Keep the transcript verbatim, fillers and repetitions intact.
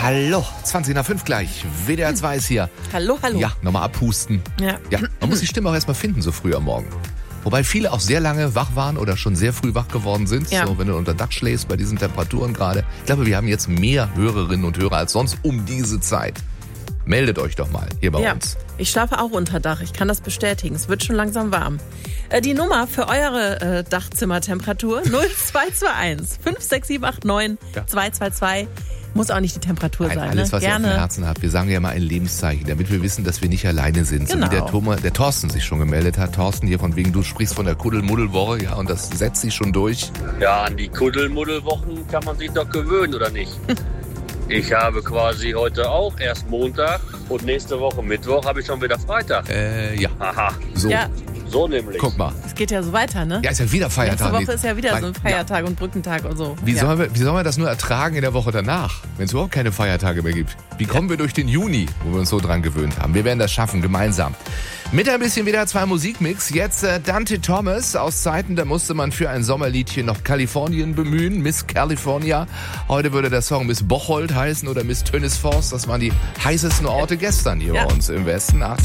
Hallo, zwanzig nach fünf gleich. W D R zwei ist hier. Hallo, hallo. Ja, nochmal abhusten. Ja. ja. Man muss die Stimme auch erstmal finden, so früh am Morgen. Wobei viele auch sehr lange wach waren oder schon sehr früh wach geworden sind. Ja. So, wenn du unter Dach schläfst bei diesen Temperaturen gerade. Ich glaube, wir haben jetzt mehr Hörerinnen und Hörer als sonst um diese Zeit. Meldet euch doch mal hier bei ja. uns. Ich schlafe auch unter Dach. Ich kann das bestätigen. Es wird schon langsam warm. Äh, die Nummer für eure äh, Dachzimmertemperatur null zwei zwei eins fünf sechs sieben acht neun zwei zwei zwei. Muss auch nicht die Temperatur Nein, sein. alles, ne? was Gerne. ihr auf dem Herzen habt. Wir sagen ja mal ein Lebenszeichen, damit wir wissen, dass wir nicht alleine sind. Genau. So wie der, Thomas, der Thorsten sich schon gemeldet hat. Thorsten hier von wegen, du sprichst von der Kuddelmuddelwoche, ja, und das setzt sich schon durch. Ja, an die Kuddelmuddelwochen kann man sich doch gewöhnen, oder nicht? Ich habe quasi heute auch erst Montag und nächste Woche Mittwoch habe ich schon wieder Freitag. Äh, ja. Aha, So, Ja, so nämlich. guck mal. es geht ja so weiter, ne? Ja, ist ja wieder Feiertag. Nächste Woche ist ja wieder Weil- so ein Feiertag und Brückentag und so. Wie, ja. sollen wir, wie sollen wir das nur ertragen in der Woche danach, wenn es überhaupt keine Feiertage mehr gibt? Wie kommen wir durch den Juni, wo wir uns so dran gewöhnt haben? Wir werden das schaffen, gemeinsam. Mit ein bisschen wieder zwei Musikmix. Jetzt äh, Dante Thomas aus Zeiten, da musste man für ein Sommerliedchen noch Kalifornien bemühen. Miss California. Heute würde der Song Miss Bocholt heißen oder Miss Tönisforst. Das waren die heißesten Orte gestern hier Ja. bei uns im Westen. achtzig